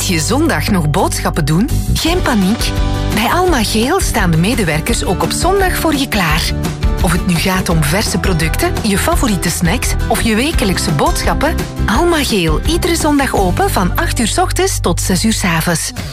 Moet je zondag nog boodschappen doen? Geen paniek. Bij Alma Geel staan de medewerkers ook op zondag voor je klaar. Of het nu gaat om verse producten, je favoriete snacks of je wekelijkse boodschappen, Alma Geel, iedere zondag open van 8 uur 's ochtends tot 6 uur 's avonds.